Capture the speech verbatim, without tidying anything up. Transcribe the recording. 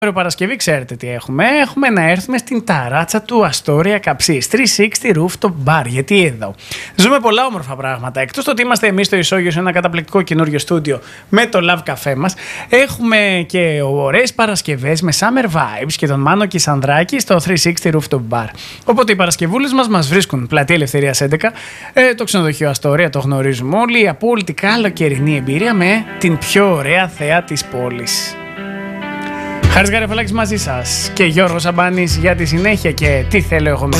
Παρασκευή, ξέρετε τι έχουμε. Έχουμε να έρθουμε στην ταράτσα του Αστόρια Καψής, τριακόσια εξήντα Rooftop Bar. Γιατί εδώ ζούμε πολλά όμορφα πράγματα. Εκτός το ότι είμαστε εμείς στο Ισόγειο σε ένα καταπληκτικό καινούριο στούντιο με το Love Café μας, έχουμε και ωραίες Παρασκευές με Summer Vibes και τον Μάνο Κισανδράκη στο τριακόσια εξήντα Rooftop Bar. Οπότε οι Παρασκευούλες μας μας βρίσκουν Πλατεία Ελευθερίας έντεκα, ε, το ξενοδοχείο Αστόρια, το γνωρίζουμε όλοι. Η απόλυτη καλοκαιρινή εμπειρία με την πιο ωραία θέα της πόλης. Χάρης Γαρεφαλάκης μαζί σας και Γιώργος Σαμπάνης για τη συνέχεια και τι θέλω εγώ με